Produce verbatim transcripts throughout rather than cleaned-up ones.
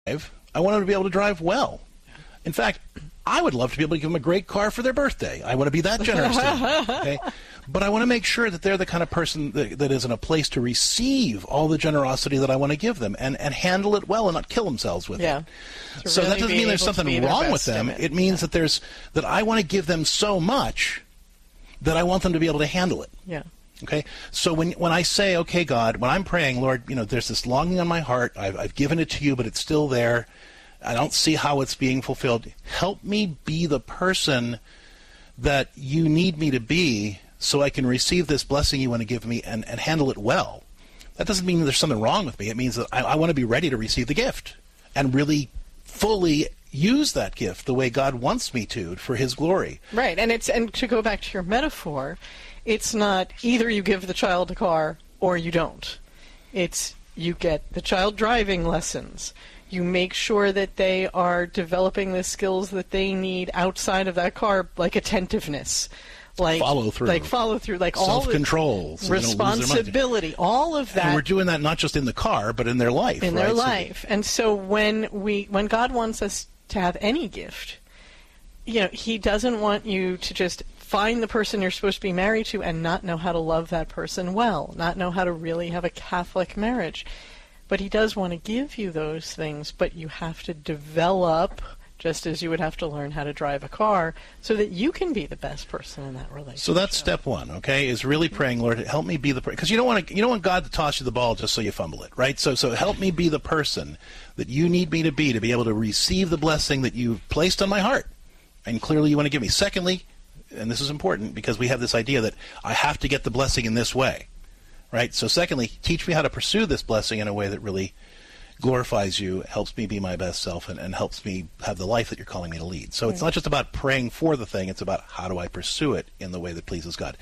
I want them to be able to drive well. In fact, I would love to be able to give them a great car for their birthday. I want to be that generous to them. Okay? But I want to make sure that they're the kind of person that, that is in a place to receive all the generosity that I want to give them and, and handle it well and not kill themselves with yeah. it. So really that doesn't mean there's something wrong with them. It. it means yeah. that there's that I want to give them so much that I want them to be able to handle it. Yeah. Okay? So when when I say, okay, God, when I'm praying, Lord, you know, there's this longing on my heart. I've, I've given it to you, but it's still there. I don't see how it's being fulfilled. Help me be the person that you need me to be so I can receive this blessing you want to give me and, and handle it well. That doesn't mean there's something wrong with me. It means that I, I want to be ready to receive the gift and really fully use that gift the way God wants me to for his glory. Right. And it's and to go back to your metaphor, it's not either you give the child a car or you don't. It's you get the child driving lessons. You make sure that they are developing the skills that they need outside of that car, like attentiveness, like follow through, like follow through, like all self-control, so responsibility, all of that. And we're doing that not just in the car, but in their life. In right? their so life, and so when we, when God wants us to have any gift, you know, He doesn't want you to just find the person you're supposed to be married to and not know how to love that person well, not know how to really have a Catholic marriage. But He does want to give you those things, but you have to develop, just as you would have to learn how to drive a car, so that you can be the best person in that relationship. So that's step one, okay, is really praying, Lord, help me be the person. Because you don't want to, you don't want God to toss you the ball just so you fumble it, right? So, so help me be the person that you need me to be to be able to receive the blessing that you've placed on my heart. And clearly you want to give me. Secondly, and this is important because we have this idea that I have to get the blessing in this way. Right. So secondly, teach me how to pursue this blessing in a way that really glorifies you, helps me be my best self, and, and helps me have the life that you're calling me to lead. So it's not just about praying for the thing. It's about how do I pursue it in the way that pleases God.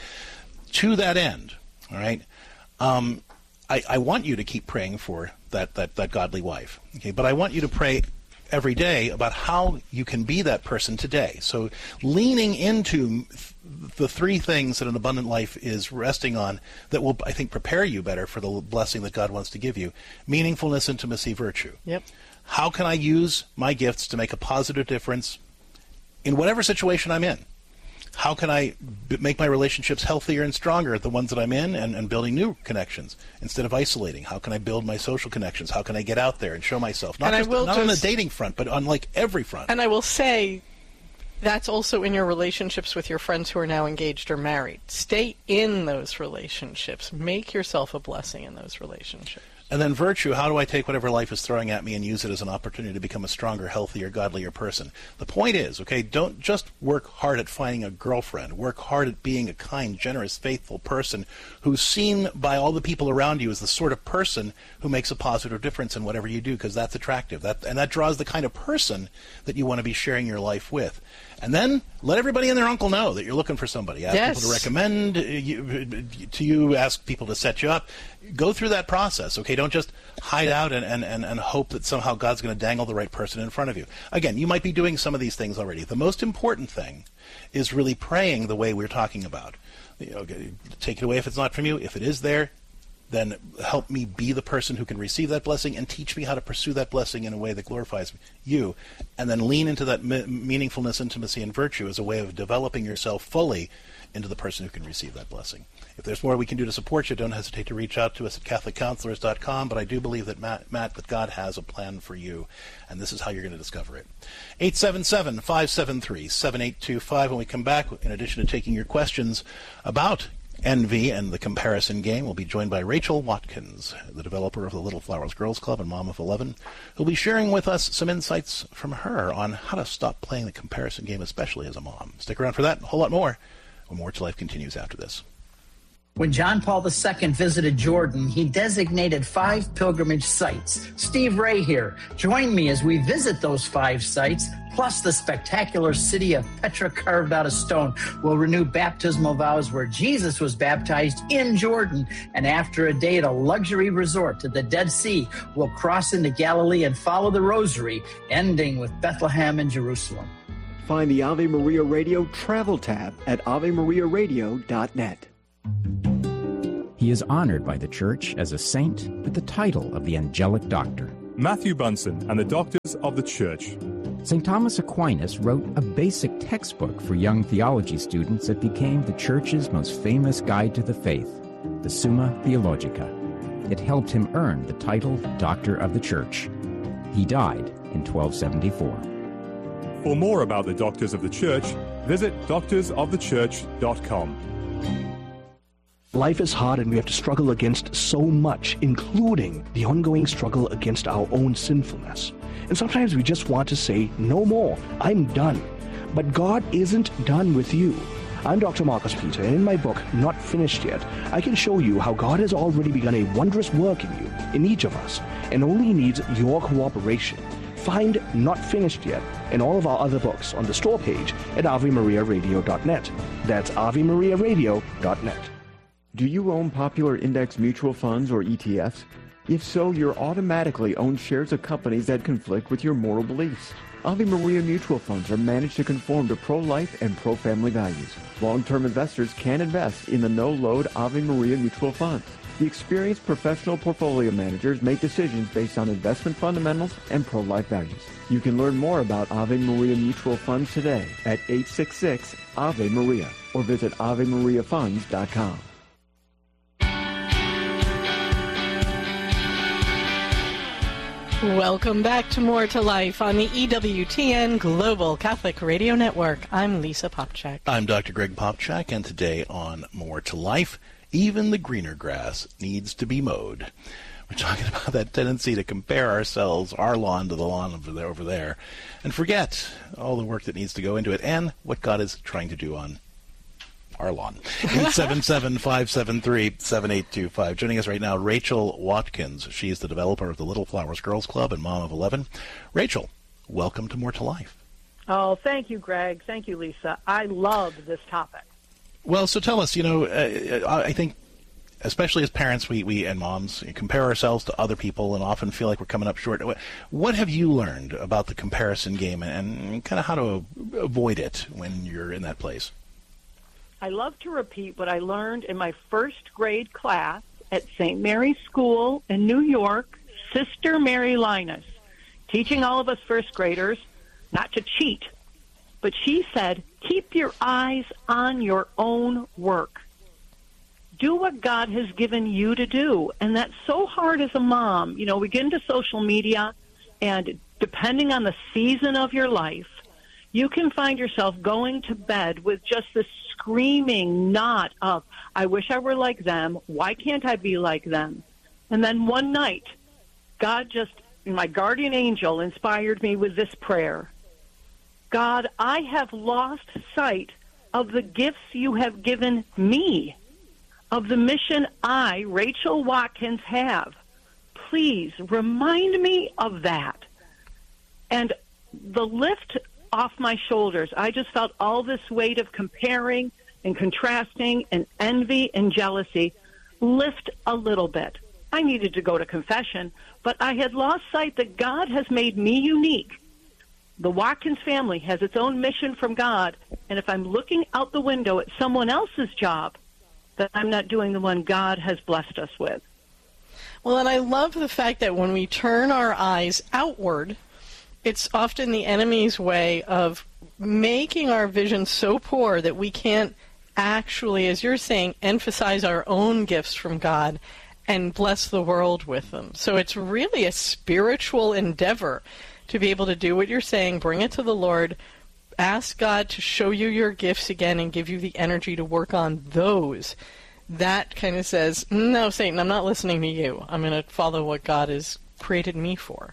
To that end, all right, um, I, I want you to keep praying for that, that, that godly wife. Okay, but I want you to pray every day about how you can be that person today. So leaning into the three things that an abundant life is resting on that will, I think, prepare you better for the blessing that God wants to give you. Meaningfulness, intimacy, virtue. Yep. How can I use my gifts to make a positive difference in whatever situation I'm in? How can I b- make my relationships healthier and stronger at the ones that I'm in and, and building new connections instead of isolating? How can I build my social connections? How can I get out there and show myself? Not, and just, I will not just, on the dating front, but on like every front. And I will say that's also in your relationships with your friends who are now engaged or married. Stay in those relationships. Make yourself a blessing in those relationships. And then virtue, how do I take whatever life is throwing at me and use it as an opportunity to become a stronger, healthier, godlier person? The point is, okay, don't just work hard at finding a girlfriend. Work hard at being a kind, generous, faithful person who's seen by all the people around you as the sort of person who makes a positive difference in whatever you do, because that's attractive. That, and that draws the kind of person that you want to be sharing your life with. And then let everybody and their uncle know that you're looking for somebody. Ask yes. people to recommend you, to you, ask people to set you up. Go through that process, okay? Don't just hide out and, and, and, and hope that somehow God's going to dangle the right person in front of you. Again, you might be doing some of these things already. The most important thing is really praying the way we're talking about. You know, take it away if it's not from you. If it is there, then help me be the person who can receive that blessing and teach me how to pursue that blessing in a way that glorifies you. And then lean into that me- meaningfulness, intimacy, and virtue as a way of developing yourself fully into the person who can receive that blessing. If there's more we can do to support you, don't hesitate to reach out to us at catholic counselors dot com. But I do believe that, Matt, Matt, that God has a plan for you, and this is how you're going to discover it. eight seven seven, five seven three, seven eight two five. When we come back, in addition to taking your questions about envy and the comparison game, we'll be joined by Rachel Watkins, the developer of the Little Flowers Girls Club and mom of eleven, who'll be sharing with us some insights from her on how to stop playing the comparison game, especially as a mom. Stick around for that and a whole lot more when More to Life continues after this. When John Paul the Second visited Jordan, he designated five pilgrimage sites. Steve Ray here. Join me as we visit those five sites, plus the spectacular city of Petra carved out of stone. We'll renew baptismal vows where Jesus was baptized in Jordan. And after a day at a luxury resort to the Dead Sea, we'll cross into Galilee and follow the Rosary, ending with Bethlehem and Jerusalem. Find the Ave Maria Radio travel tab at ave maria radio dot net. He is honored by the Church as a saint with the title of the Angelic Doctor. Matthew Bunson and the Doctors of the Church. Saint Thomas Aquinas wrote a basic textbook for young theology students that became the Church's most famous guide to the faith, the Summa Theologica. It helped him earn the title Doctor of the Church. He died in twelve seventy-four. For more about the Doctors of the Church, visit doctors of the church dot com. Life is hard and we have to struggle against so much, including the ongoing struggle against our own sinfulness. And sometimes we just want to say, no more, I'm done. But God isn't done with you. I'm Doctor Marcus Peter, and in my book, Not Finished Yet, I can show you how God has already begun a wondrous work in you, in each of us, and only needs your cooperation. Find Not Finished Yet and all of our other books on the store page at ave maria radio dot net. That's ave maria radio dot net. Do you own popular index mutual funds or E T Fs? If so, you're automatically own shares of companies that conflict with your moral beliefs. Ave Maria mutual funds are managed to conform to pro-life and pro-family values. Long-term investors can invest in the no-load Ave Maria mutual funds. The experienced professional portfolio managers make decisions based on investment fundamentals and pro-life values. You can learn more about Ave Maria mutual funds today at eight six six Ave Maria or visit ave maria funds dot com. Welcome back to More to Life on the E W T N Global Catholic Radio Network. I'm Lisa Popchak. I'm Doctor Greg Popchak, and today on More to Life, even the greener grass needs to be mowed. We're talking about that tendency to compare ourselves, our lawn, to the lawn over there, over there, and forget all the work that needs to go into it and what God is trying to do on our lawn. eight seven seven, five seven three, seven eight two five. Joining us right now, Rachel Watkins. She's the developer of the Little Flowers Girls Club and mom of eleven. Rachel, welcome to More to Life. Oh, thank you, Greg. Thank you, Lisa. I love this topic. Well, so tell us, you know, uh, I think especially as parents, we, we and moms compare ourselves to other people and often feel like we're coming up short. What have you learned about the comparison game and kind of how to avoid it when you're in that place? I love to repeat what I learned in my first grade class at Saint Mary's School in New York, Sister Mary Linus, teaching all of us first graders not to cheat. But she said, keep your eyes on your own work. Do what God has given you to do. And that's so hard as a mom. You know, we get into social media, and depending on the season of your life, you can find yourself going to bed with just this screaming knot of, I wish I were like them. Why can't I be like them? And then one night, God just, my guardian angel, inspired me with this prayer. God, I have lost sight of the gifts you have given me, of the mission I, Rachel Watkins, have. Please remind me of that. And the lift off my shoulders, I just felt all this weight of comparing and contrasting and envy and jealousy lift a little bit. I needed to go to confession, but I had lost sight that God has made me unique. The Watkins family has its own mission from God, and if I'm looking out the window at someone else's job, then I'm not doing the one God has blessed us with. Well, and I love the fact that when we turn our eyes outward, it's often the enemy's way of making our vision so poor that we can't actually, as you're saying, emphasize our own gifts from God and bless the world with them. So it's really a spiritual endeavor to be able to do what you're saying, bring it to the Lord, ask God to show you your gifts again and give you the energy to work on those. That kind of says, no, Satan, I'm not listening to you. I'm going to follow what God has created me for.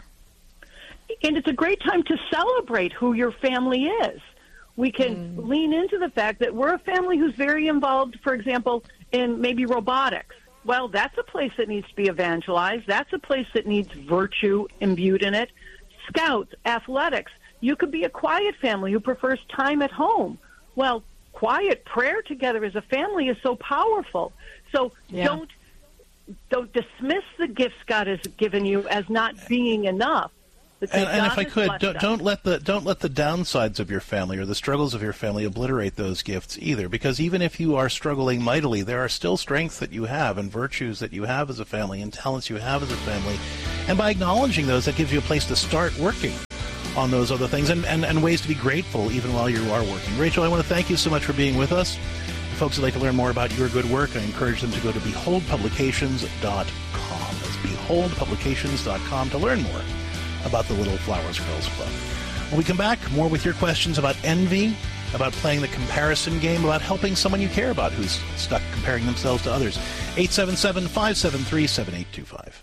And it's a great time to celebrate who your family is. We can mm. lean into the fact that we're a family who's very involved, for example, in maybe robotics. Well, that's a place that needs to be evangelized. That's a place that needs virtue imbued in it. Scouts, athletics. You could be a quiet family who prefers time at home. Well, quiet prayer together as a family is so powerful. So yeah. don't don't dismiss the gifts God has given you as not being enough. And, and if I could, don't, don't let the don't let the downsides of your family or the struggles of your family obliterate those gifts either. Because even if you are struggling mightily, there are still strengths that you have and virtues that you have as a family and talents you have as a family. And by acknowledging those, that gives you a place to start working on those other things and, and, and ways to be grateful even while you are working. Rachel, I want to thank you so much for being with us. If folks would like to learn more about your good work, I encourage them to go to behold publications dot com. That's behold publications dot com to learn more about the Little Flowers Girls Club. When we come back, more with your questions about envy, about playing the comparison game, about helping someone you care about who's stuck comparing themselves to others. eight seven seven, five seven three, seven eight two five.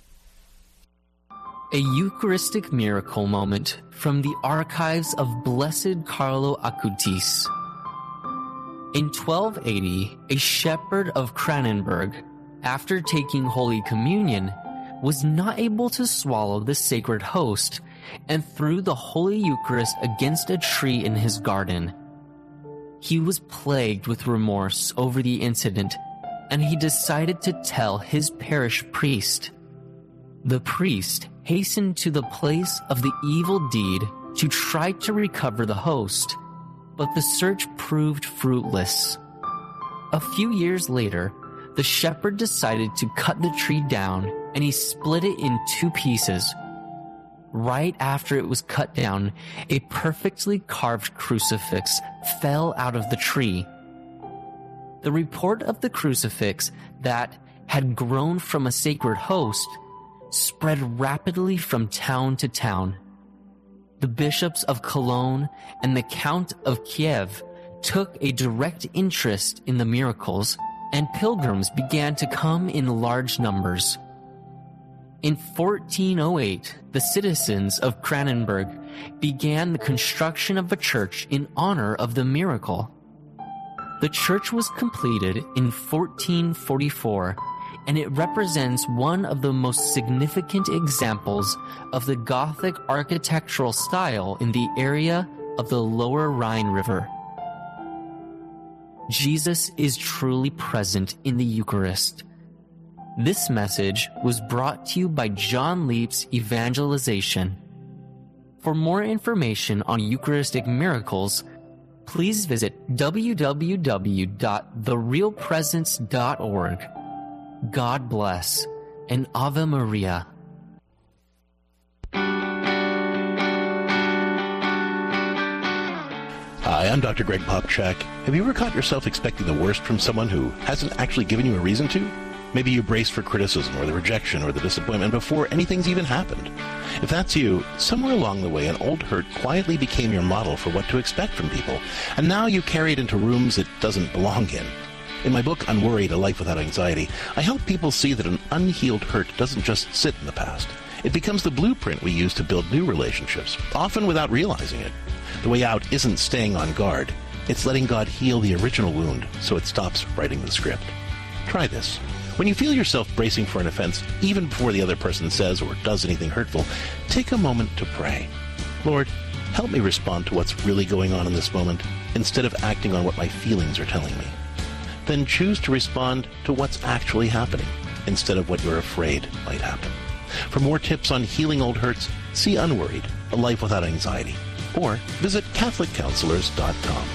A Eucharistic miracle moment from the archives of Blessed Carlo Acutis. In twelve eighty, a shepherd of Kranenburg, after taking Holy Communion, was not able to swallow the sacred host and threw the Holy Eucharist against a tree in his garden. He was plagued with remorse over the incident, and he decided to tell his parish priest. The priest hastened to the place of the evil deed to try to recover the host, but the search proved fruitless. A few years later, the shepherd decided to cut the tree down, and he split it in two pieces. Right after it was cut down, a perfectly carved crucifix fell out of the tree. The report of the crucifix that had grown from a sacred host spread rapidly from town to town. The bishops of Cologne and the Count of Kiev took a direct interest in the miracles, and pilgrims began to come in large numbers. In fourteen oh eight, the citizens of Kranenburg began the construction of a church in honor of the miracle. The church was completed in fourteen forty-four, and it represents one of the most significant examples of the Gothic architectural style in the area of the Lower Rhine River. Jesus is truly present in the Eucharist. This message was brought to you by John Leap's Evangelization. For more information on Eucharistic miracles, please visit w w w dot the real presence dot org. God bless, and Ave Maria. Hi, I'm Doctor Greg Popchak. Have you ever caught yourself expecting the worst from someone who hasn't actually given you a reason to? Maybe you braced for criticism or the rejection or the disappointment before anything's even happened. If that's you, somewhere along the way, an old hurt quietly became your model for what to expect from people, and now you carry it into rooms it doesn't belong in. In my book, Unworried, A Life Without Anxiety, I help people see that an unhealed hurt doesn't just sit in the past. It becomes the blueprint we use to build new relationships, often without realizing it. The way out isn't staying on guard. It's letting God heal the original wound so it stops writing the script. Try this. When you feel yourself bracing for an offense, even before the other person says or does anything hurtful, take a moment to pray. Lord, help me respond to what's really going on in this moment instead of acting on what my feelings are telling me. Then choose to respond to what's actually happening instead of what you're afraid might happen. For more tips on healing old hurts, see Unworried, A Life Without Anxiety, or visit catholic counselors dot com.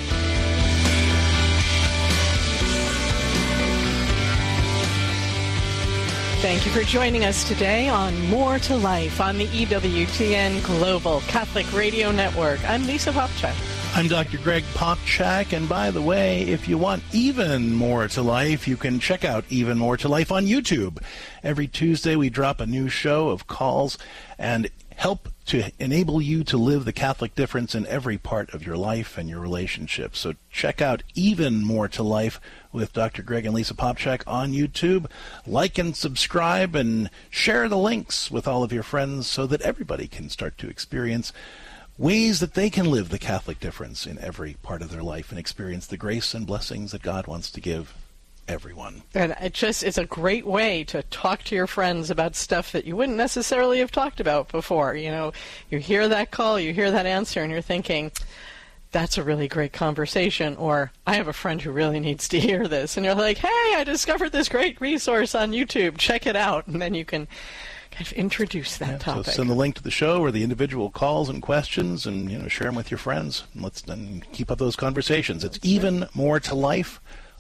Thank you for joining us today on More to Life on the E W T N Global Catholic Radio Network. I'm Lisa Popchak. I'm Doctor Greg Popchak, and by the way, if you want even more to life, you can check out Even More to Life on YouTube. Every Tuesday we drop a new show of calls and help to enable you to live the Catholic difference in every part of your life and your relationships. So check out Even More to Life with Doctor Greg and Lisa Popchak on YouTube. Like and subscribe and share the links with all of your friends so that everybody can start to experience ways that they can live the Catholic difference in every part of their life and experience the grace and blessings that God wants to give everyone. And it just is a great way to talk to your friends about stuff that you wouldn't necessarily have talked about before. You know, you hear that call, you hear that answer, and you're thinking, that's a really great conversation, or I have a friend who really needs to hear this. And you're like, hey, I discovered this great resource on YouTube. Check it out. And then you can kind of introduce that yeah, topic. So send the link to the show or the individual calls and questions, and you know, share them with your friends. And let's then keep up those conversations. It's Even More to Life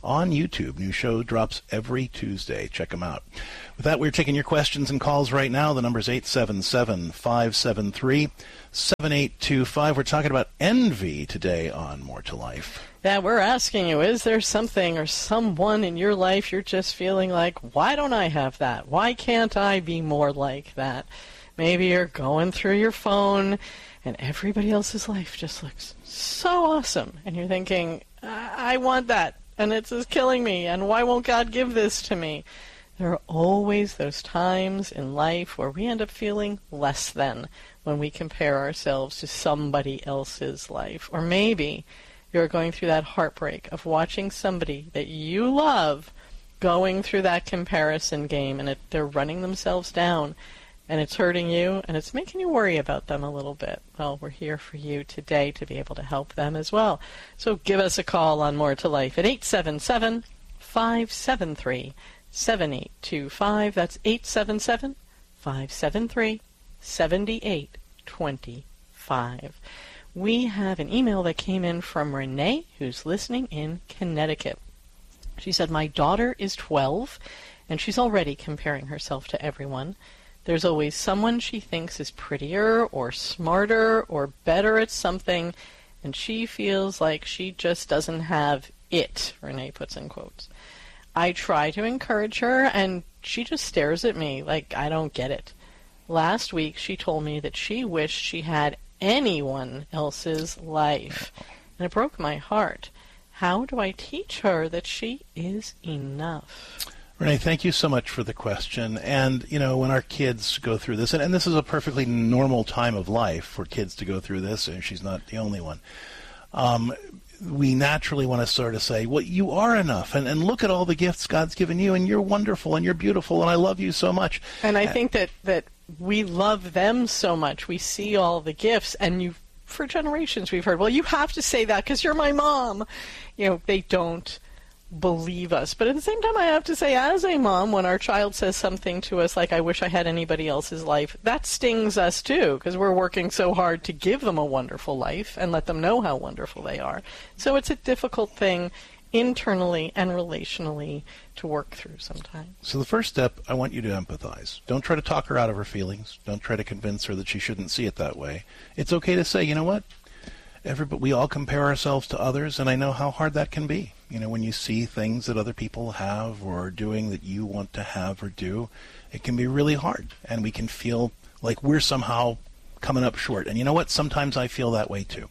on YouTube. New show drops every Tuesday. Check them out. With that, we're taking your questions and calls right now. The number is eight seven seven, five seven three, seven eight two five. We're talking about envy today on More to Life. Yeah, we're asking you, is there something or someone in your life you're just feeling like, why don't I have that? Why can't I be more like that? Maybe you're going through your phone and everybody else's life just looks so awesome. And you're thinking, I, I want that, and it's just killing me, and why won't God give this to me? There are always those times in life where we end up feeling less than when we compare ourselves to somebody else's life. Or maybe you're going through that heartbreak of watching somebody that you love going through that comparison game, and it, they're running themselves down, and it's hurting you, and it's making you worry about them a little bit. Well, we're here for you today to be able to help them as well. So give us a call on More to Life at eight seven seven, five seven three, seven eight two five. That's eight seven seven, five seven three, seven eight two five. We have an email that came in from Renee, who's listening in Connecticut. She said, my daughter is twelve, and she's already comparing herself to everyone. There's always someone she thinks is prettier or smarter or better at something, and she feels like she just doesn't have it, Renee puts in quotes. I try to encourage her, and she just stares at me like I don't get it. Last week, she told me that she wished she had anyone else's life, and it broke my heart. How do I teach her that she is enough? Renee, thank you so much for the question. And, you know, when our kids go through this, and, and this is a perfectly normal time of life for kids to go through this, and she's not the only one, um, we naturally want to sort of say, well, you are enough, and, and look at all the gifts God's given you, and you're wonderful, and you're beautiful, and I love you so much. And I think that, that we love them so much. We see all the gifts, and you, for generations we've heard, well, you have to say that because you're my mom. You know, they don't believe us. But at the same time, I have to say, as a mom, when our child says something to us like, I wish I had anybody else's life, that stings us too, because we're working so hard to give them a wonderful life and let them know how wonderful they are. So it's a difficult thing internally and relationally to work through sometimes. So the first step, I want you to empathize. Don't try to talk her out of her feelings. Don't try to convince her that she shouldn't see it that way. It's okay to say, you know what? Everybody, we all compare ourselves to others, and I know how hard that can be. You know, when you see things that other people have or are doing that you want to have or do, it can be really hard, and we can feel like we're somehow coming up short. And you know what? Sometimes I feel that way too.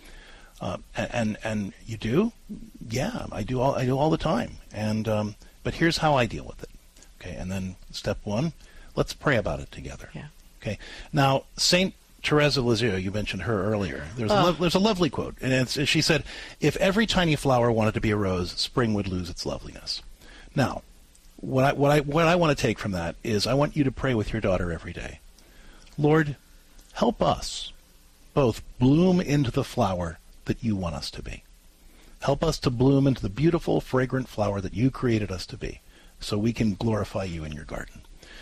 Uh, and, and and you do? Yeah, I do all I do all the time. And um, but here's how I deal with it. Okay, and then step one, let's pray about it together. Yeah. Okay. Now, Saint Teresa of Lisieux, you mentioned her earlier. There's, oh. a lo- there's a lovely quote, and it's, she said, if every tiny flower wanted to be a rose, spring would lose its loveliness. Now, what I, what I, what I want to take from that is I want you to pray with your daughter every day. Lord, help us both bloom into the flower that you want us to be. Help us to bloom into the beautiful, fragrant flower that you created us to be, so we can glorify you in your garden.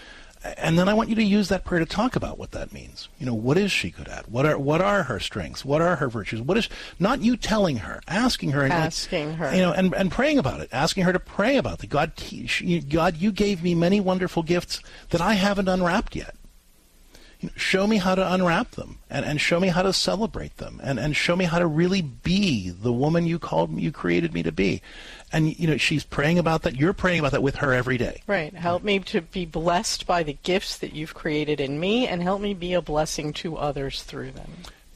And then I want you to use that prayer to talk about what that means. You know, what is she good at? What are what are her strengths? What are her virtues? What is not you telling her, asking her, and, asking her, you know, and, and praying about it, asking her to pray about it. God, God, you gave me many wonderful gifts that I haven't unwrapped yet. You know, show me how to unwrap them, and, and show me how to celebrate them, and, and show me how to really be the woman you called me, you created me to be. And, you know, she's praying about that. You're praying about that with her every day. Right. Help me to be blessed by the gifts that you've created in me, and help me be a blessing to others through them.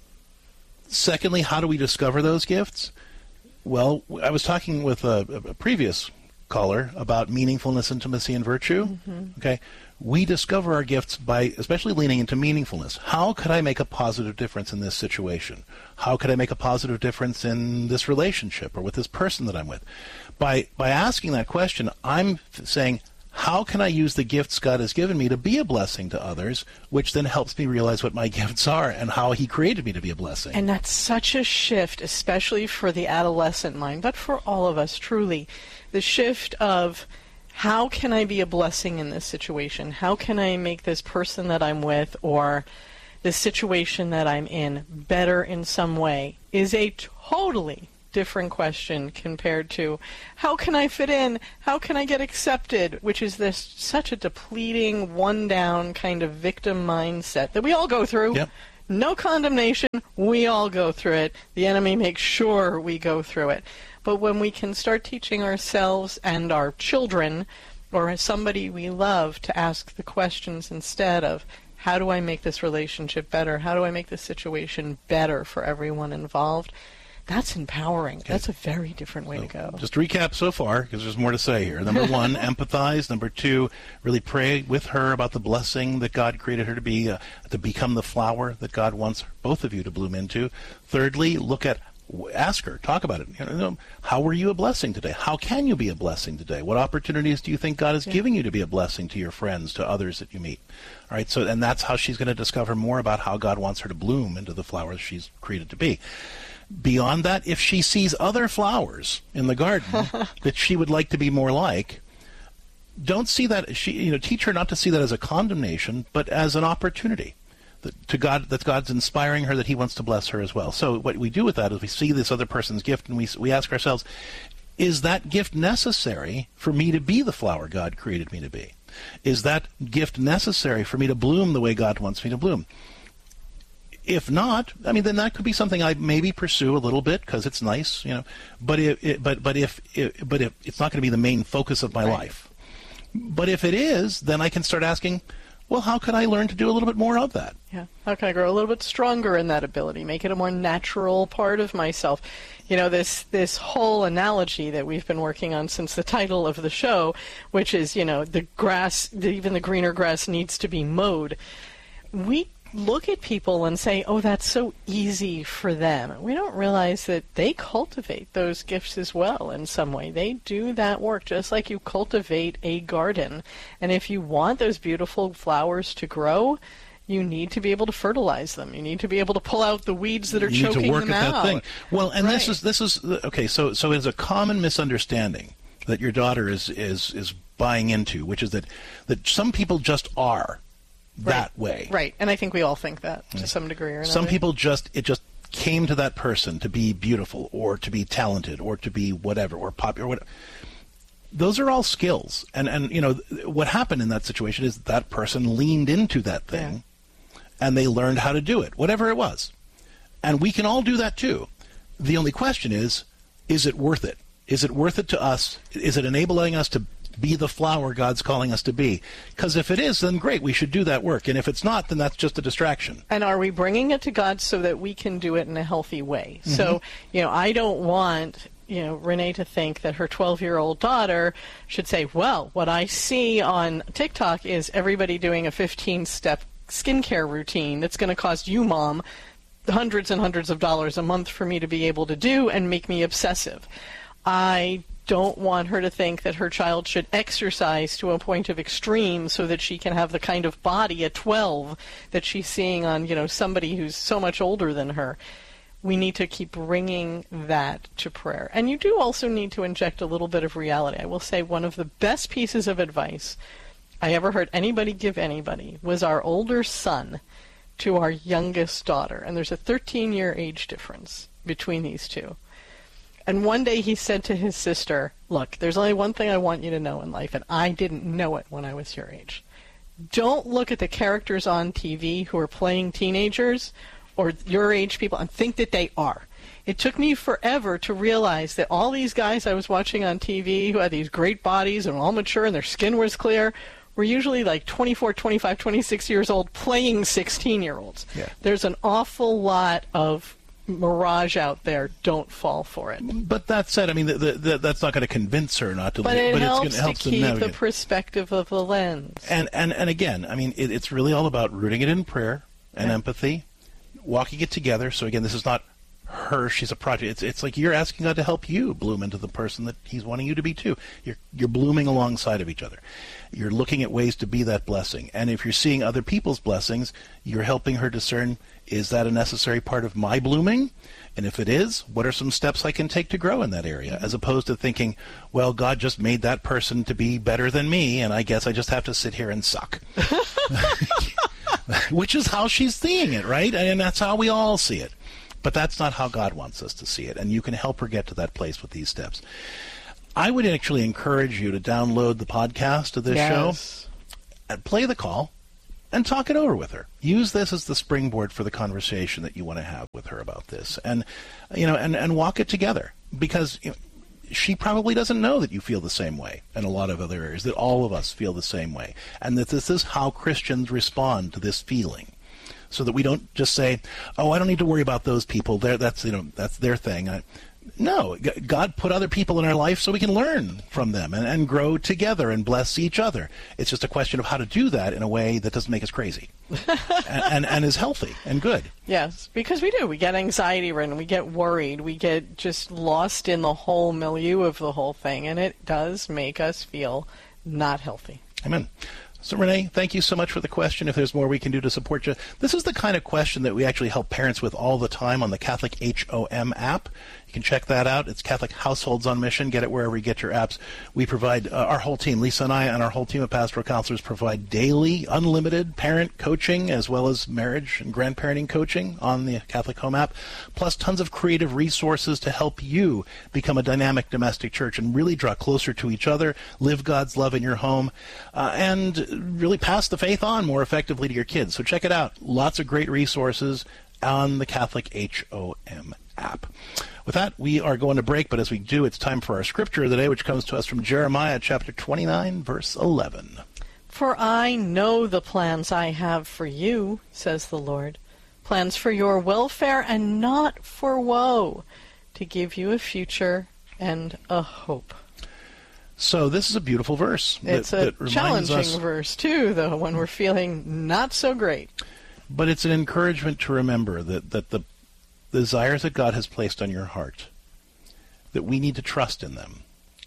Secondly, how do we discover those gifts? Well, I was talking with a, a previous caller about meaningfulness, intimacy, and virtue. Mm-hmm. Okay. We discover our gifts by especially leaning into meaningfulness. How could I make a positive difference in this situation? How could I make a positive difference in this relationship or with this person that I'm with? By by asking that question, I'm saying, how can I use the gifts God has given me to be a blessing to others, which then helps me realize what my gifts are and how he created me to be a blessing. And that's such a shift, especially for the adolescent mind, but for all of us, truly. The shift of, how can I be a blessing in this situation? How can I make this person that I'm with or this situation that I'm in better in some way is a totally different question compared to, how can I fit in? How can I get accepted? Which is this such a depleting, one-down kind of victim mindset that we all go through. Yep. No condemnation. We all go through it. The enemy makes sure we go through it. But when we can start teaching ourselves and our children or somebody we love to ask the questions instead of, how do I make this relationship better? How do I make this situation better for everyone involved? That's empowering. Okay. That's a very different way so, to go. Just to recap so far, because there's more to say here. Number one, empathize. Number two, really pray with her about the blessing that God created her to be, uh, to become the flower that God wants both of you to bloom into. Thirdly, look at, ask her, talk about it. You know, how were you a blessing today? How can you be a blessing today? What opportunities do you think God is yeah. giving you to be a blessing to your friends, to others that you meet? All right, so and that's how she's going to discover more about how God wants her to bloom into the flower she's created to be. Beyond that, if she sees other flowers in the garden that she would like to be more like, don't see that, she, you know, teach her not to see that as a condemnation, but as an opportunity. That to God, that God's inspiring her, that He wants to bless her as well. So what we do with that is we see this other person's gift, and we we ask ourselves, is that gift necessary for me to be the flower God created me to be? Is that gift necessary for me to bloom the way God wants me to bloom? If not, I mean, then that could be something I maybe pursue a little bit because it's nice, you know. But if, it, but but if, it, but if it's not going to be the main focus of my right. life. But if it is, then I can start asking, well, how can I learn to do a little bit more of that? Yeah. How can I grow a little bit stronger in that ability? Make it a more natural part of myself. You know, this this whole analogy that we've been working on since the title of the show, which is, you know, the grass, even the greener grass needs to be mowed. We look at people and say, oh, that's so easy for them. We don't realize that they cultivate those gifts as well in some way. They do that work just like you cultivate a garden. And if you want those beautiful flowers to grow, you need to be able to fertilize them. You need to be able to pull out the weeds that are you choking need to work them at out. That thing. Well, and right. this is this is okay. So so it's a common misunderstanding that your daughter is is is buying into, which is that that some people just are that right. way. Right, and I think we all think that to some degree or another. Some people just, it just came to that person to be beautiful or to be talented or to be whatever or popular or whatever. Those are all skills. And, and you know, what happened in that situation is that person leaned into that thing yeah. and they learned how to do it, whatever it was. And we can all do that too. The only question is, is it worth it? Is it worth it to us? Is it enabling us to be the flower God's calling us to be? Because if it is, then great, we should do that work. And if it's not, then that's just a distraction. And are we bringing it to God so that we can do it in a healthy way? Mm-hmm. So, you know, I don't want, you know, Renee to think that her twelve-year-old daughter should say, well, what I see on TikTok is everybody doing a fifteen-step skincare routine that's going to cost you, Mom, hundreds and hundreds of dollars a month for me to be able to do and make me obsessive. I don't want her to think that her child should exercise to a point of extreme so that she can have the kind of body at twelve that she's seeing on, you know, somebody who's so much older than her. We need to keep bringing that to prayer. And you do also need to inject a little bit of reality. I will say one of the best pieces of advice I ever heard anybody give anybody was our older son to our youngest daughter. And there's a thirteen-year age difference between these two. And one day he said to his sister, look, there's only one thing I want you to know in life, and I didn't know it when I was your age. Don't look at the characters on T V who are playing teenagers or your age people and think that they are. It took me forever to realize that all these guys I was watching on T V who had these great bodies and all mature and their skin was clear were usually like twenty-four, twenty-five, twenty-six years old playing sixteen-year-olds. Yeah. There's an awful lot of mirage out there. Don't fall for it. But that said, I mean, the, the, that's not going to convince her not to. But leave, it but helps it's going to help to keep navigate. the perspective of the lens. And and and again, I mean, it, it's really all about rooting it in prayer and yeah. empathy, walking it together. So again, this is not her; she's a project. It's it's like you're asking God to help you bloom into the person that He's wanting you to be too. You're you're blooming alongside of each other. You're looking at ways to be that blessing. And if you're seeing other people's blessings, you're helping her discern: is that a necessary part of my blooming? And if it is, what are some steps I can take to grow in that area? As opposed to thinking, well, God just made that person to be better than me, and I guess I just have to sit here and suck. Which is how she's seeing it, right? And that's how we all see it. But that's not how God wants us to see it, and you can help her get to that place with these steps. I would actually encourage you to download the podcast of this yes. show, and play the call, and talk it over with her. Use this as the springboard for the conversation that you want to have with her about this, and you know, and, and walk it together, because you know, she probably doesn't know that you feel the same way in a lot of other areas, that all of us feel the same way, and that this is how Christians respond to this feeling, so that we don't just say, "Oh, I don't need to worry about those people. They're, that's you know that's their thing." I, No, God put other people in our life so we can learn from them and, and grow together and bless each other. It's just a question of how to do that in a way that doesn't make us crazy and, and, and is healthy and good. Yes, because we do. We get anxiety ridden, we get worried, we get just lost in the whole milieu of the whole thing, and it does make us feel not healthy. Amen. So, Renee, thank you so much for the question. If there's more we can do to support you, this is the kind of question that we actually help parents with all the time on the Catholic H O M app. You can check that out. It's Catholic Households on Mission. Get it wherever you get your apps. We provide, uh, our whole team, Lisa and I, and our whole team of pastoral counselors provide daily, unlimited parent coaching as well as marriage and grandparenting coaching on the Catholic Home app, plus tons of creative resources to help you become a dynamic domestic church and really draw closer to each other, live God's love in your home, uh, and really pass the faith on more effectively to your kids. So check it out. Lots of great resources on the Catholic H O M app. With that, we are going to break, but as we do, it's time for our scripture of the day, which comes to us from Jeremiah chapter twenty-nine, verse eleven. For I know the plans I have for you, says the Lord, plans for your welfare and not for woe, to give you a future and a hope. So this is a beautiful verse. It's that, a that challenging us, verse, too, though, when we're feeling not so great. But it's an encouragement to remember that, that the desires that God has placed on your heart, that we need to trust in them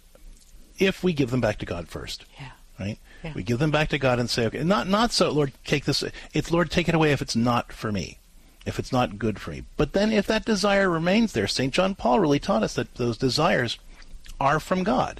if we give them back to God first. Yeah. Right? Yeah. We give them back to God and say, okay, not not so, Lord, take this. It's, Lord, take it away if it's not for me, if it's not good for me. But then if that desire remains there, Saint John Paul really taught us that those desires are from God,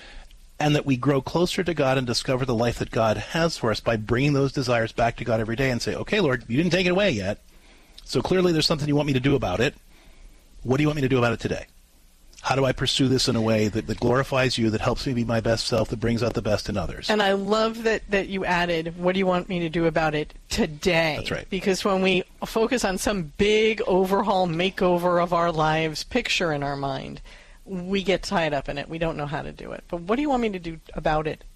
and that we grow closer to God and discover the life that God has for us by bringing those desires back to God every day and say, okay, Lord, you didn't take it away yet, so clearly there's something you want me to do about it. What do you want me to do about it today? How do I pursue this in a way that, that glorifies you, that helps me be my best self, that brings out the best in others? And I love that, that you added, what do you want me to do about it today? That's right. Because when we focus on some big overhaul, makeover of our lives picture in our mind, we get tied up in it. We don't know how to do it. But what do you want me to do about it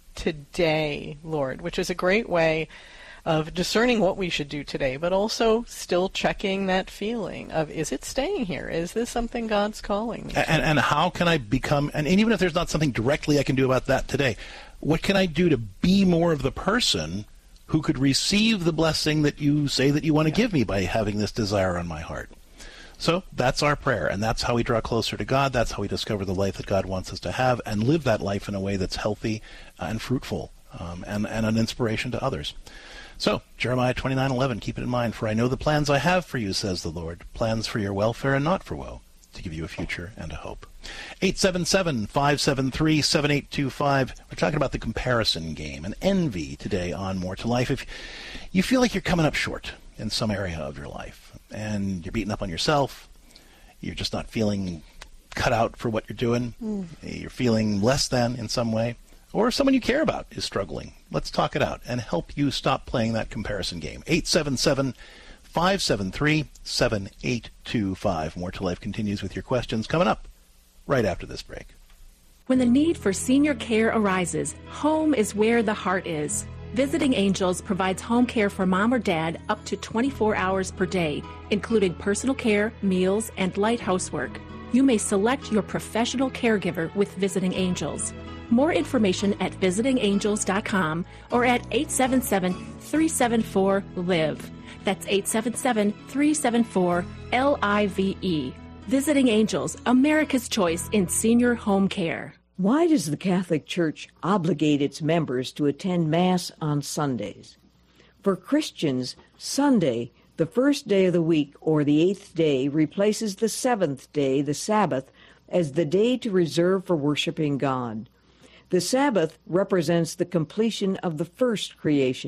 today, Lord? Which is a great way of discerning what we should do today, but also still checking that feeling of, is it staying here? Is this something God's calling me to? And, and how can I become, and, and even if there's not something directly I can do about that today, what can I do to be more of the person who could receive the blessing that you say that you want to yeah. give me by having this desire on my heart? So that's our prayer, and that's how we draw closer to God. That's how we discover the life that God wants us to have and live that life in a way that's healthy and fruitful um, and, and an inspiration to others. So, Jeremiah twenty-nine eleven, keep it in mind, for I know the plans I have for you, says the Lord, plans for your welfare and not for woe, to give you a future and a hope. eight seven seven, five seven three, seven eight two five. We're talking about the comparison game and envy today on More to Life. If you feel like you're coming up short in some area of your life and you're beating up on yourself, you're just not feeling cut out for what you're doing, mm. you're feeling less than in some way, or someone you care about is struggling, let's talk it out and help you stop playing that comparison game. eight seven seven, five seven three, seven eight two five. More to Life continues with your questions coming up right after this break. When the need for senior care arises, home is where the heart is. Visiting Angels provides home care for mom or dad up to twenty-four hours per day, including personal care, meals, and light housework. You may select your professional caregiver with Visiting Angels. More information at visiting angels dot com or at eight seven seven, three seven four, L I V E. That's eight seven seven, three seven four, L I V E. Visiting Angels, America's choice in senior home care. Why does the Catholic Church obligate its members to attend Mass on Sundays? For Christians, Sunday, the first day of the week or the eighth day, replaces the seventh day, the Sabbath, as the day to reserve for worshiping God. The Sabbath represents the completion of the first creation.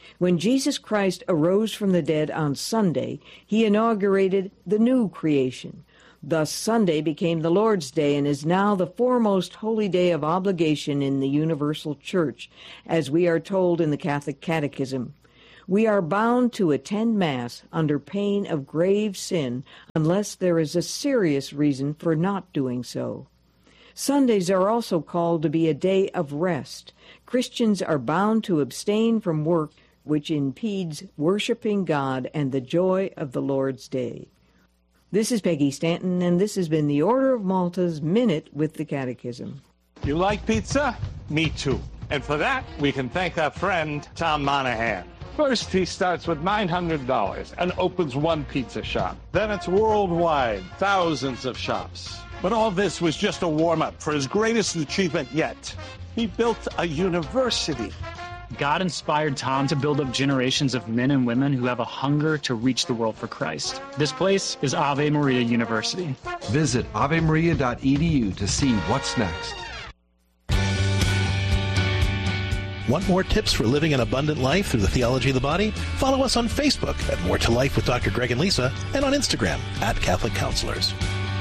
When Jesus Christ arose from the dead on Sunday, he inaugurated the new creation. Thus, Sunday became the Lord's Day and is now the foremost holy day of obligation in the universal church, as we are told in the Catholic Catechism. We are bound to attend Mass under pain of grave sin unless there is a serious reason for not doing so. Sundays are also called to be a day of rest. Christians are bound to abstain from work which impedes worshiping God and the joy of the Lord's Day. This is Peggy Stanton, and this has been the Order of Malta's Minute with the Catechism. You like pizza? Me too. And for that, we can thank our friend, Tom Monahan. First, he starts with nine hundred dollars and opens one pizza shop. Then it's worldwide, thousands of shops. But all this was just a warm-up for his greatest achievement yet. He built a university. God inspired Tom to build up generations of men and women who have a hunger to reach the world for Christ. This place is Ave Maria University. Visit ave maria dot e d u to see what's next. Want more tips for living an abundant life through the theology of the body? Follow us on Facebook at More to Life with Doctor Greg and Lisa, and on Instagram at Catholic Counselors.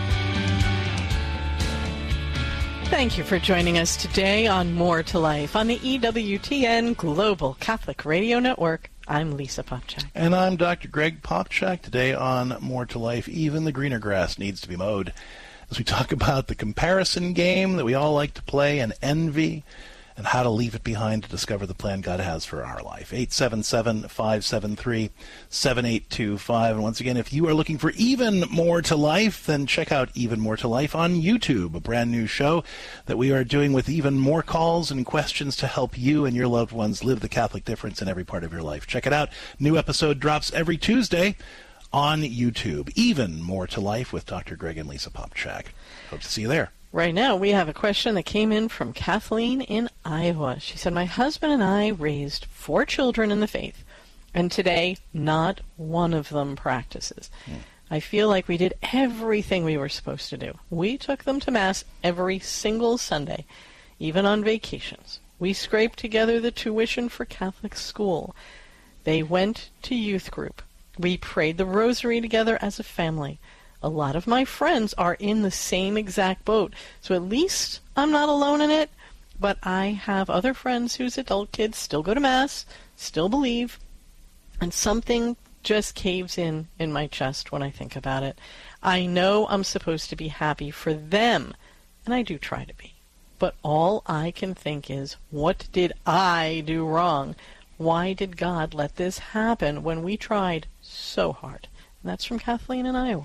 Thank you for joining us today on More to Life on the E W T N Global Catholic Radio Network. I'm Lisa Popchak. And I'm Doctor Greg Popchak. Today on More to Life, even the greener grass needs to be mowed. As we talk about the comparison game that we all like to play and envy, and how to leave it behind to discover the plan God has for our life. eight seven seven, five seven three, seven eight two five. And once again, if you are looking for even more to life, then check out Even More to Life on YouTube, a brand new show that we are doing with even more calls and questions to help you and your loved ones live the Catholic difference in every part of your life. Check it out. New episode drops every Tuesday on YouTube. Even More to Life with Doctor Greg and Lisa Popchak. Hope to see you there. Right now, we have a question that came in from Kathleen in Iowa. She said, my husband and I raised four children in the faith, and today not one of them practices. Mm. I feel like we did everything we were supposed to do. We took them to Mass every single Sunday, even on vacations. We scraped together the tuition for Catholic school. They went to youth group. We prayed the rosary together as a family. A lot of my friends are in the same exact boat, so at least I'm not alone in it. But I have other friends whose adult kids still go to Mass, still believe, and something just caves in in my chest when I think about it. I know I'm supposed to be happy for them, and I do try to be. But all I can think is, what did I do wrong? Why did God let this happen when we tried so hard? And that's from Kathleen in Iowa.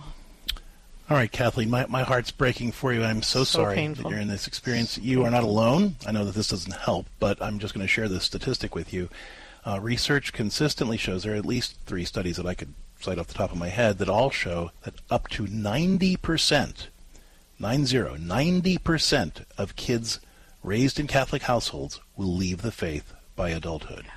All right, Kathleen, my, my heart's breaking for you. I'm so, so sorry painful. that you're in this experience. You are not alone. I know that this doesn't help, but I'm just going to share this statistic with you. Uh, research consistently shows, there are at least three studies that I could cite off the top of my head, that all show that up to ninety percent, nine zero, ninety percent of kids raised in Catholic households will leave the faith by adulthood.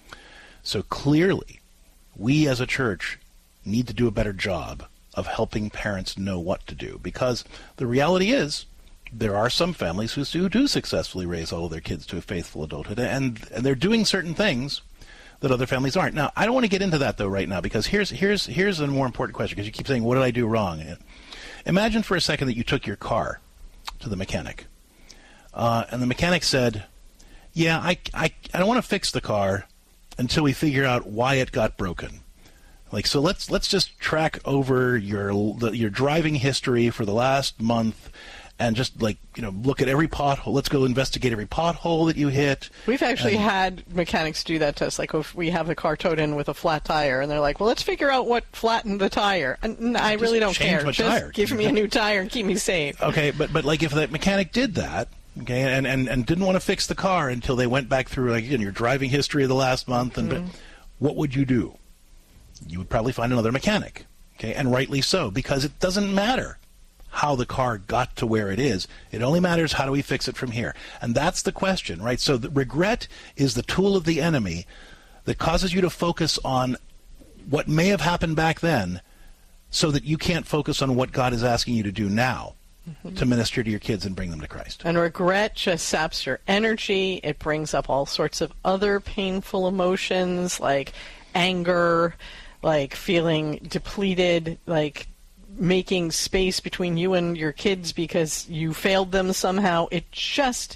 So clearly, we as a church need to do a better job of helping parents know what to do, because the reality is there are some families who do, do successfully raise all of their kids to a faithful adulthood, and, and they're doing certain things that other families aren't. Now, I don't want to get into that, though, right now, because here's here's here's a more important question, because you keep saying, what did I do wrong? Imagine for a second that you took your car to the mechanic, uh, and the mechanic said, yeah, I, I, I don't want to fix the car until we figure out why it got broken. Like, so let's let's just track over your your driving history for the last month, and just, like, you know, look at every pothole. Let's go investigate every pothole that you hit. We've actually and, had mechanics do that to us. Like, if we have the car towed in with a flat tire, and they're like, well, let's figure out what flattened the tire. And I just really don't care. My just tire. give me a new tire and keep me safe. Okay, but but like if that mechanic did that, okay, and, and, and didn't want to fix the car until they went back through, like, again, your driving history of the last month, and mm-hmm. but what would you do? You would probably find another mechanic, okay, and rightly so, because it doesn't matter how the car got to where it is. It only matters how do we fix it from here. And that's the question, right? So the regret is the tool of the enemy that causes you to focus on what may have happened back then so that you can't focus on what God is asking you to do now. Mm-hmm. to minister to your kids and bring them to Christ. And regret just saps your energy. It brings up all sorts of other painful emotions like anger, like feeling depleted, like making space between you and your kids because you failed them somehow. It just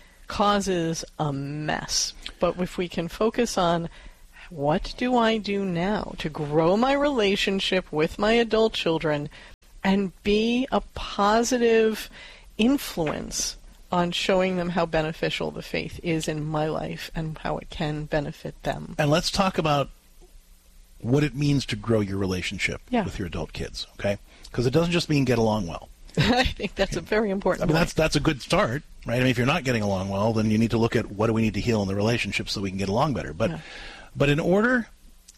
causes a mess. But if we can focus on what do I do now to grow my relationship with my adult children and be a positive influence on showing them how beneficial the faith is in my life and how it can benefit them. And let's talk about what it means to grow your relationship yeah. with your adult kids, okay? Because it doesn't just mean get along well. I think that's a very important I mean, point. that's that's a good start, right? I mean, if you're not getting along well, then you need to look at what do we need to heal in the relationship so we can get along better. But, yeah. but in order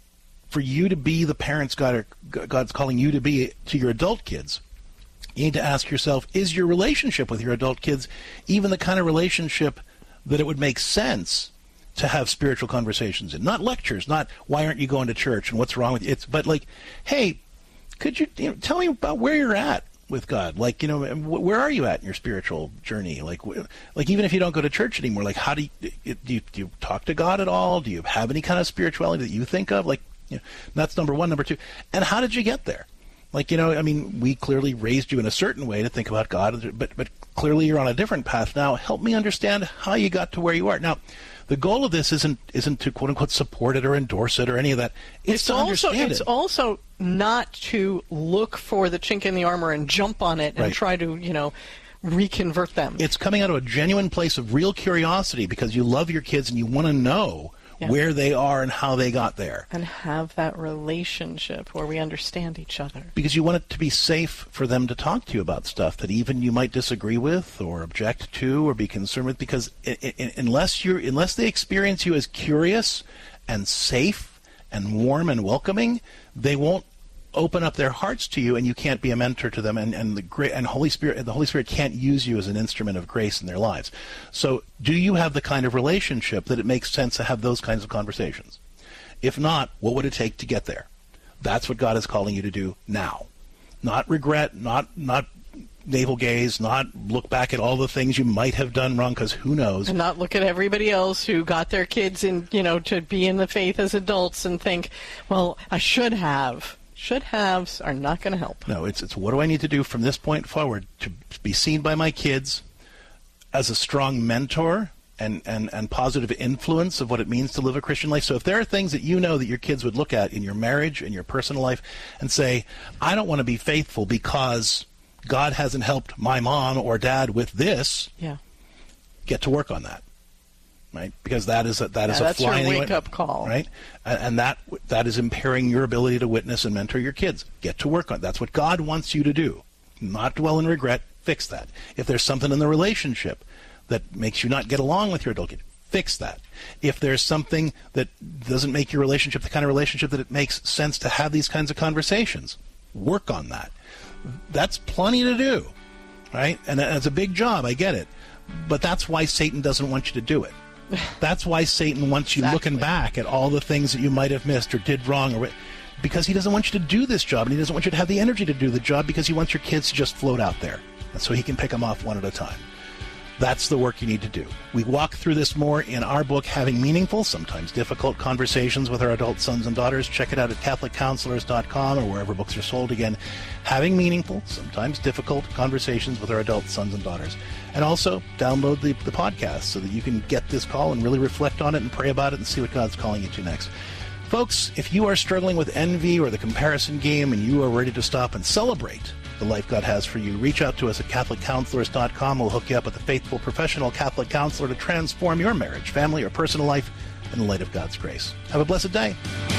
for you to be the parents God are, God's calling you to be to your adult kids, you need to ask yourself, is your relationship with your adult kids even the kind of relationship that it would make sense to have spiritual conversations in? Not lectures, not why aren't you going to church and what's wrong with you? It's, but like, hey, could you, you know, tell me about where you're at with God? Like, you know, where are you at in your spiritual journey? Like, like even if you don't go to church anymore, like how do you, do you, do you talk to God at all? Do you have any kind of spirituality that you think of? Like, you know, that's number one. Number two, and how did you get there? Like, you know, I mean, we clearly raised you in a certain way to think about God, but but clearly you're on a different path now. Help me understand how you got to where you are. Now, the goal of this isn't isn't to quote unquote support it or endorse it or any of that. It's, it's to also understand it's it. also not to look for the chink in the armor and jump on it and Right. try to, you know, reconvert them. It's coming out of a genuine place of real curiosity because you love your kids and you want to know Yeah. where they are and how they got there. And have that relationship where we understand each other. Because you want it to be safe for them to talk to you about stuff that even you might disagree with or object to or be concerned with. Because I- I- unless you're, unless they experience you as curious and safe and warm and welcoming, they won't open up their hearts to you, and you can't be a mentor to them, and, and the great and Holy Spirit the Holy Spirit can't use you as an instrument of grace in their lives. So do you have the kind of relationship that it makes sense to have those kinds of conversations? If not, what would it take to get there? That's what God is calling you to do now. Not regret, not not navel gaze, not look back at all the things you might have done wrong, because who knows? And not look at everybody else who got their kids in, you know, to be in the faith as adults and think, well, I should have. Should-haves are not going to help. No, it's it's what do I need to do from this point forward to be seen by my kids as a strong mentor and, and, and positive influence of what it means to live a Christian life. So if there are things that you know that your kids would look at in your marriage, in your personal life, and say, I don't want to be faithful because God hasn't helped my mom or dad with this, yeah, get to work on that. Right, because that is a, that yeah, is a that's fly your in the wake-up call, right? And, and that that is impairing your ability to witness and mentor your kids. Get to work on it. That's what God wants you to do. Not dwell in regret. Fix that. If there's something in the relationship that makes you not get along with your adult kid, fix that. If there's something that doesn't make your relationship the kind of relationship that it makes sense to have these kinds of conversations, work on that. That's plenty to do, right? And it's a big job. I get it, but that's why Satan doesn't want you to do it. That's why Satan wants you Exactly. looking back at all the things that you might have missed or did wrong, or because he doesn't want you to do this job, and he doesn't want you to have the energy to do the job because he wants your kids to just float out there, and so he can pick them off one at a time. That's the work you need to do. We walk through this more in our book, Having Meaningful, Sometimes Difficult Conversations with Our Adult Sons and Daughters. Check it out at Catholic Counselors dot com or wherever books are sold. Again, Having Meaningful, Sometimes Difficult Conversations with Our Adult Sons and Daughters. And also, download the, the podcast so that you can get this call and really reflect on it and pray about it and see what God's calling you to next. Folks, if you are struggling with envy or the comparison game and you are ready to stop and celebrate the life God has for you, reach out to us at Catholic Counselors dot com. We'll hook you up with a faithful professional Catholic counselor to transform your marriage, family, or personal life in the light of God's grace. Have a blessed day.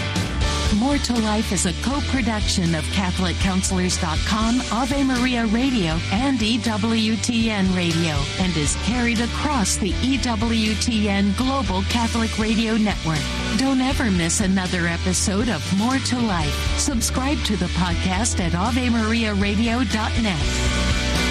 More to Life is a co-production of Catholic Counselors dot com, Ave Maria Radio, and E W T N Radio, and is carried across the E W T N Global Catholic Radio Network. Don't ever miss another episode of More to Life. Subscribe to the podcast at Ave Maria Radio dot net.